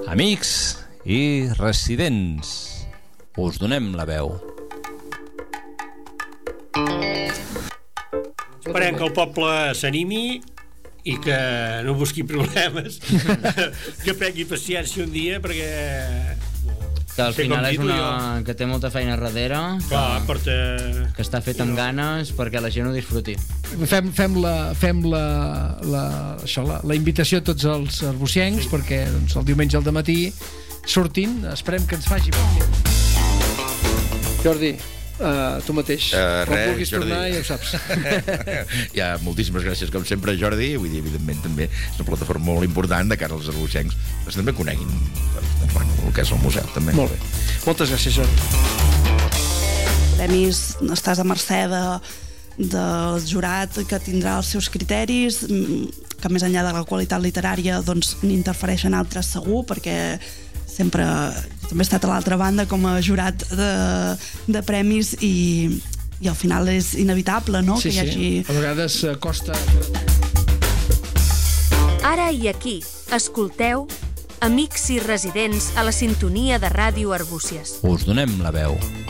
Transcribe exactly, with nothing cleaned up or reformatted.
Amics i residents, us donem la veu. Esperem que el poble s'animi i que no busqui problemes, que prengui paciència un dia, perquè que al final és una... que té molta feina darrere, clar, que, porta... que està fet amb ganes perquè la gent ho disfruti. Fem, fem, la, fem la, la, això, la, la invitació a tots els arbuciencs, sí, perquè doncs, el diumenge al dematí sortin, esperem que ens faci Jordi, uh, tu mateix uh, quan res, vulguis Jordi. tornar ja ho saps. Ja, moltíssimes gràcies com sempre, Jordi. Vull dir, evidentment també és una plataforma molt important de cara als arbuciencs, que també coneguin bueno, el que és el museu també. Molt bé, moltes gràcies, Jordi. Premis, estàs a mercè de, del jurat, que tindrà els seus criteris, que més enllà de la qualitat literària doncs n'interfereixen altres segur, perquè sempre també he estat a l'altra banda com a jurat de, de premis i, i al final és inevitable, no? Sí, que hi hagi... sí, a vegades costa... Ara i aquí, escolteu Amics i residents a la sintonia de Ràdio Arbúcies. Us donem la veu.